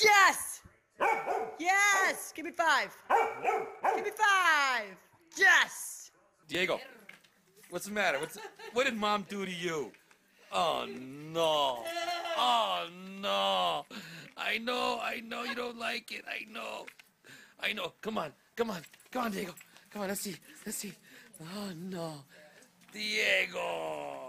Yes! Yes! Give me 5. Give me 5. Yes! Diego, what's the matter? What did Mom do to you? Oh no! Oh no! I know you don't like it. I know. Come on, Diego. Come on, let's see. Oh no, Diego.